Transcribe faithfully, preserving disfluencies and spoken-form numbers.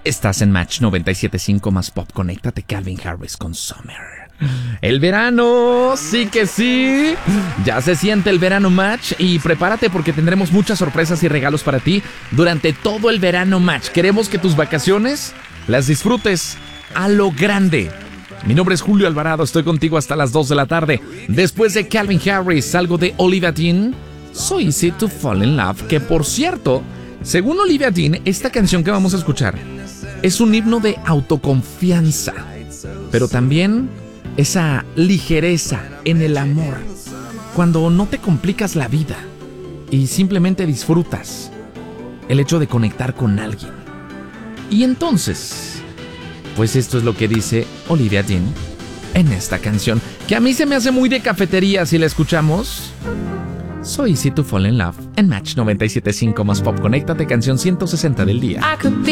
Estás en Match noventa y siete punto cinco más Pop. Conéctate, Calvin Harris con Summer. El verano, sí que sí. Ya se siente el verano Match y prepárate porque tendremos muchas sorpresas y regalos para ti durante todo el verano Match. Queremos que tus vacaciones las disfrutes a lo grande. Mi nombre es Julio Alvarado, estoy contigo hasta las dos de la tarde. Después de Calvin Harris, algo de Olivia Dean, So Easy to Fall in Love, que por cierto, según Olivia Dean, esta canción que vamos a escuchar es un himno de autoconfianza, pero también esa ligereza en el amor, cuando no te complicas la vida y simplemente disfrutas el hecho de conectar con alguien. Y entonces, pues esto es lo que dice Olivia Dean en esta canción, que a mí se me hace muy de cafetería si la escuchamos. So Easy to Fall in Love en Match noventa y siete punto cinco más Pop. Conéctate, canción ciento sesenta del día.